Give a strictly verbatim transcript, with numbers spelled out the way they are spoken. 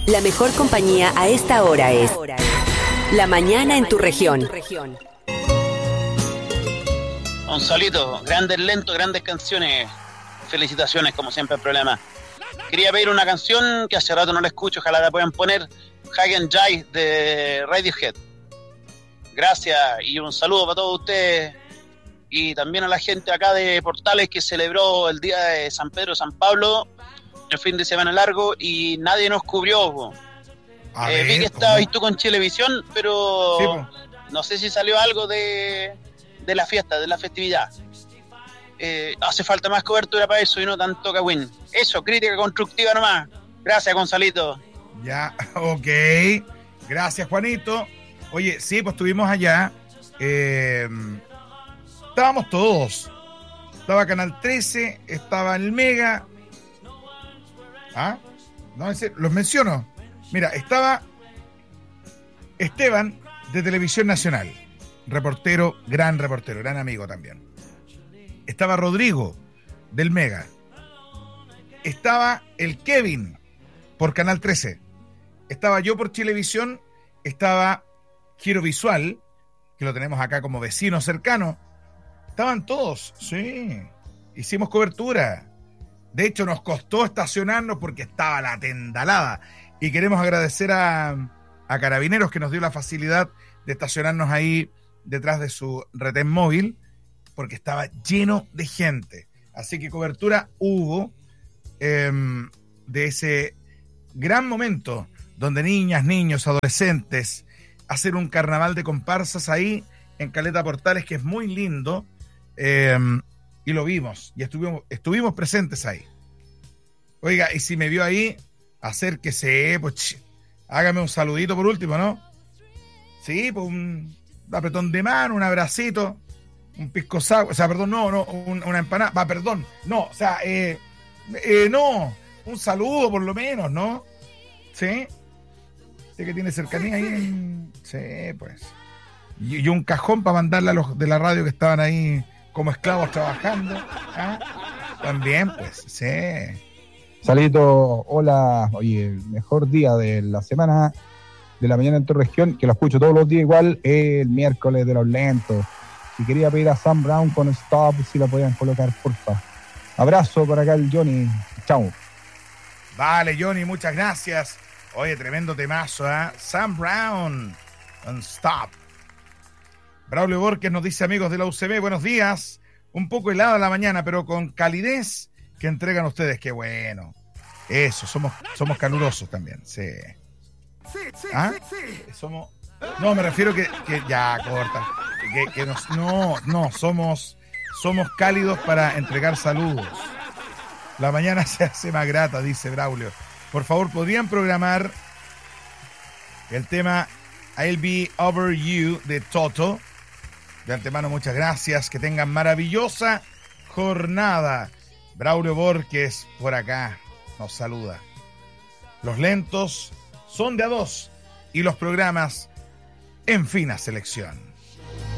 La mejor compañía a esta hora es La Mañana en tu región. Gonzalito, grandes lentos, grandes canciones. Felicitaciones, como siempre, el programa. Quería pedir una canción que hace rato no la escucho, ojalá la puedan poner. High and Dry de Radiohead. Gracias y un saludo para todos ustedes y también a la gente acá de Portales que celebró el día de San Pedro, San Pablo, el fin de semana largo y nadie nos cubrió. Eh, ver, vi que estabas tú con Chilevisión, pero sí, no sé si salió algo de, de la fiesta, de la festividad. Eh, hace falta más cobertura para eso y no tanto cagüín. Eso, crítica constructiva nomás. Gracias, Gonzalito. Ya, ok. Gracias, Juanito. Oye, sí, pues estuvimos allá. Eh, estábamos todos. Estaba Canal trece, estaba el Mega. ¿Ah? No, los menciono. Mira, estaba Esteban de Televisión Nacional. Reportero, gran reportero, gran amigo también. Estaba Rodrigo del Mega. Estaba el Kevin por Canal trece. Estaba yo por Chilevisión. Estaba Giro Visual, que lo tenemos acá como vecino cercano. Estaban todos, sí. Hicimos cobertura. De hecho, nos costó estacionarnos porque estaba la tendalada. Y queremos agradecer a, a Carabineros que nos dio la facilidad de estacionarnos ahí detrás de su retén móvil, porque estaba lleno de gente. Así que cobertura hubo eh, de ese gran momento donde niñas, niños, adolescentes hacen un carnaval de comparsas ahí en Caleta Portales, que es muy lindo, eh, y lo vimos, y estuvimos, estuvimos presentes ahí. Oiga, y si me vio ahí, acérquese, pues, hágame un saludito por último, ¿no? Sí, pues un apretón de mano, un abracito, un pisco sour, o sea, perdón, no, no, un, una empanada, va, perdón, no, o sea, eh, eh, no, un saludo por lo menos, ¿no? ¿Sí? ¿Usted que tiene cercanía ahí? En... Sí, pues. Y, y un cajón para mandarle a los de la radio que estaban ahí como esclavos trabajando. ¿Ah? También, pues, sí. Salito, hola, oye, el mejor día de la semana de La Mañana en tu región, que lo escucho todos los días igual, el miércoles de los lentos. Si quería pedir a Sam Brown con Stop, si la podían colocar, porfa. Abrazo por acá el Johnny, chao. Vale, Johnny, muchas gracias. Oye, tremendo temazo, ¿eh? Sam Brown con Stop. Braulio Borges nos dice, amigos de la U C B, buenos días. Un poco helada la mañana, pero con calidez que entregan ustedes, qué bueno. Eso, somos, somos calurosos también, sí. ¿Ah? Somos... No, me refiero que, que ya, corta. Que, que nos, no, no, somos, somos cálidos para entregar saludos. La mañana se hace más grata, dice Braulio. Por favor, ¿podrían programar el tema I'll Be Over You de Toto? De antemano, muchas gracias. Que tengan maravillosa jornada. Braulio Borges por acá nos saluda. Los lentos son de a dos y los programas en fina selección.